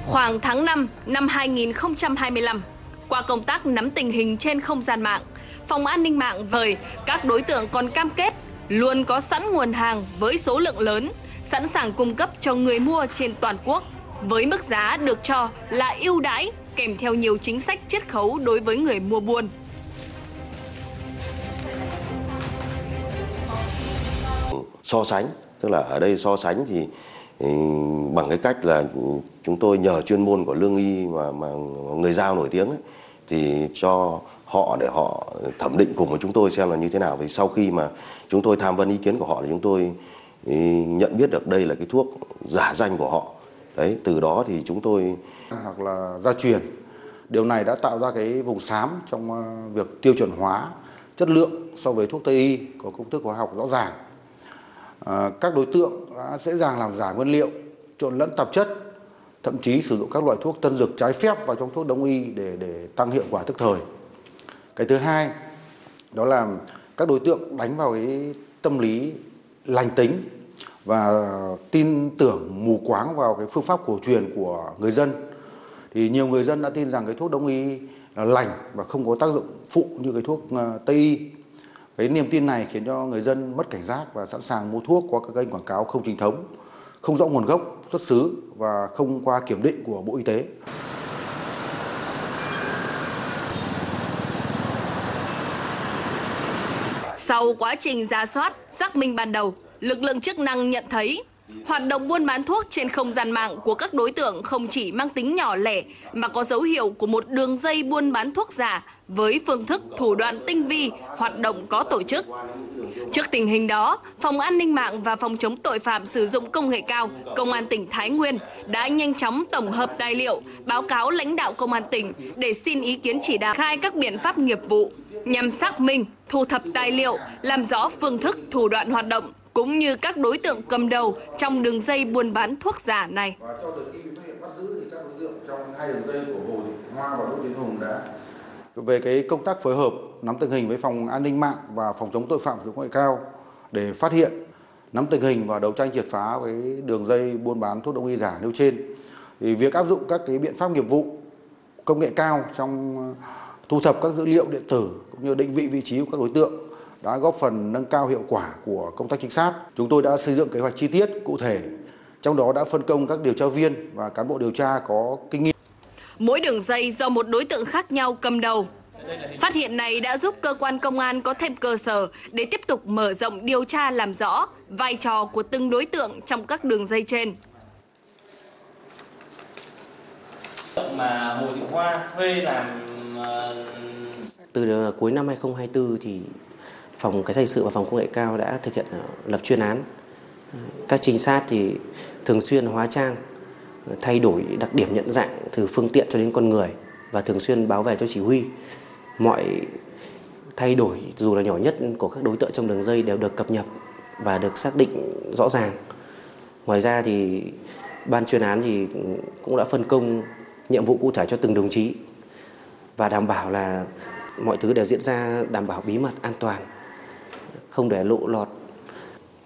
Khoảng tháng 5 năm 2025, qua công tác nắm tình hình trên không gian mạng, Phòng An ninh mạng vời các đối tượng còn cam kết luôn có sẵn nguồn hàng với số lượng lớn, sẵn sàng cung cấp cho người mua trên toàn quốc với mức giá được cho là ưu đãi kèm theo nhiều chính sách chiết khấu đối với người mua buôn. So sánh, tức là ở đây so sánh thì bằng cái cách là chúng tôi nhờ chuyên môn của lương y mà người Dao nổi tiếng ấy, thì cho họ để họ thẩm định cùng với chúng tôi xem là như thế nào. Vì sau khi mà chúng tôi tham vấn ý kiến của họ thì chúng tôi nhận biết được đây là cái thuốc giả danh của họ. Đấy, từ đó thì chúng tôi hoặc là gia truyền. Điều này đã tạo ra cái vùng xám trong việc tiêu chuẩn hóa chất lượng so với thuốc Tây y có công thức hóa học rõ ràng. Các đối tượng đã dễ dàng làm giả nguyên liệu, trộn lẫn tạp chất, thậm chí sử dụng các loại thuốc tân dược trái phép vào trong thuốc đông y để tăng hiệu quả tức thời. Cái thứ hai đó là các đối tượng đánh vào cái tâm lý lành tính và tin tưởng mù quáng vào cái phương pháp cổ truyền của người dân. Thì nhiều người dân đã tin rằng cái thuốc đông y là lành và không có tác dụng phụ như cái thuốc Tây y. Cái niềm tin này khiến cho người dân mất cảnh giác và sẵn sàng mua thuốc qua các kênh quảng cáo không chính thống, không rõ nguồn gốc xuất xứ và không qua kiểm định của Bộ Y tế. Sau quá trình rà soát, xác minh ban đầu, lực lượng chức năng nhận thấy hoạt động buôn bán thuốc trên không gian mạng của các đối tượng không chỉ mang tính nhỏ lẻ mà có dấu hiệu của một đường dây buôn bán thuốc giả với phương thức thủ đoạn tinh vi, hoạt động có tổ chức. Trước tình hình đó, Phòng An ninh mạng và Phòng chống tội phạm sử dụng công nghệ cao, Công an tỉnh Thái Nguyên đã nhanh chóng tổng hợp tài liệu, báo cáo lãnh đạo Công an tỉnh để xin ý kiến chỉ đạo khai các biện pháp nghiệp vụ nhằm xác minh, thu thập tài liệu, làm rõ phương thức, thủ đoạn hoạt động cũng như các đối tượng cầm đầu trong đường dây buôn bán thuốc giả này. Và cho tới khi bị phát hiện bắt giữ thì các đối tượng trong hai đường dây của Hồ Thị Hoa và Đỗ Tiến Hùng đã về cái công tác phối hợp nắm tình hình với Phòng An ninh mạng và Phòng chống tội phạm sử dụng công nghệ cao để phát hiện, nắm tình hình và đấu tranh triệt phá với đường dây buôn bán thuốc đông y giả nêu trên. Thì việc áp dụng các cái biện pháp nghiệp vụ công nghệ cao trong thu thập các dữ liệu điện tử cũng như định vị vị trí của các đối tượng đã góp phần nâng cao hiệu quả của công tác trinh sát. Chúng tôi đã xây dựng kế hoạch chi tiết cụ thể, trong đó đã phân công các điều tra viên và cán bộ điều tra có kinh nghiệm. Mỗi đường dây do một đối tượng khác nhau cầm đầu. Phát hiện này đã giúp cơ quan công an có thêm cơ sở để tiếp tục mở rộng điều tra làm rõ vai trò của từng đối tượng trong các đường dây trên. Mà Hồ Thị Hoa thuê làm từ cuối năm 2024 thì Phòng Cảnh sát hình sự và Phòng Công nghệ cao đã thực hiện lập chuyên án. Các trinh sát thì thường xuyên hóa trang, thay đổi đặc điểm nhận dạng từ phương tiện cho đến con người và thường xuyên báo về cho chỉ huy. Mọi thay đổi dù là nhỏ nhất của các đối tượng trong đường dây đều được cập nhật và được xác định rõ ràng. Ngoài ra thì ban chuyên án thì cũng đã phân công nhiệm vụ cụ thể cho từng đồng chí và đảm bảo là mọi thứ đều diễn ra đảm bảo bí mật an toàn, không để lộ lọt